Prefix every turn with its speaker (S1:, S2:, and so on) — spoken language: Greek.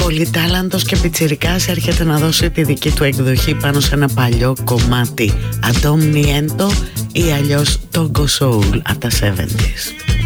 S1: πολυτάλαντος και πιτσιρικάς έρχεται να δώσει τη δική του εκδοχή πάνω σε ένα παλιό κομμάτι, Adom Niento ή αλλιώς Togo Soul από τα 70's.